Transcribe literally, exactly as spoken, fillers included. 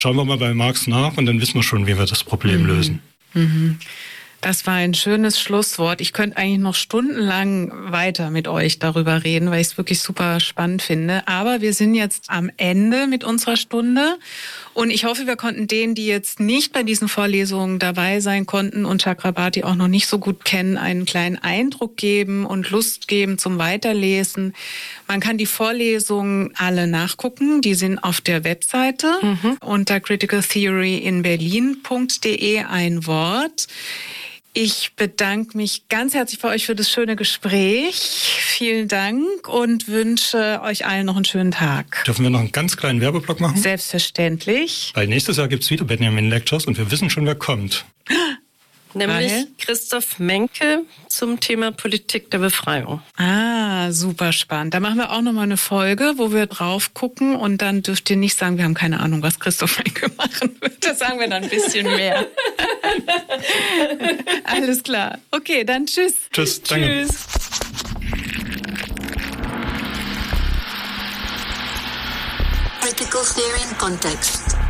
Schauen wir mal bei Marx nach und dann wissen wir schon, wie wir das Problem mhm. lösen. Mhm. Das war ein schönes Schlusswort. Ich könnte eigentlich noch stundenlang weiter mit euch darüber reden, weil ich es wirklich super spannend finde. Aber wir sind jetzt am Ende mit unserer Stunde. Und ich hoffe, wir konnten denen, die jetzt nicht bei diesen Vorlesungen dabei sein konnten und Chakrabarti auch noch nicht so gut kennen, einen kleinen Eindruck geben und Lust geben zum Weiterlesen. Man kann die Vorlesungen alle nachgucken. Die sind auf der Webseite mhm. unter critical theory in berlin punkt de, ein Wort. Ich bedanke mich ganz herzlich bei euch für das schöne Gespräch. Vielen Dank und wünsche euch allen noch einen schönen Tag. Dürfen wir noch einen ganz kleinen Werbeblock machen? Selbstverständlich. Weil nächstes Jahr gibt es wieder Benjamin Lectures und wir wissen schon, wer kommt. Nämlich Weil? Christoph Menke zum Thema Politik der Befreiung. Ah, super spannend. Da machen wir auch nochmal eine Folge, wo wir drauf gucken und dann dürft ihr nicht sagen, wir haben keine Ahnung, was Christoph Menke machen wird. Da sagen wir dann ein bisschen mehr. Alles klar. Okay, dann tschüss. Tschüss. Danke. Tschüss. Critical Theory in Context.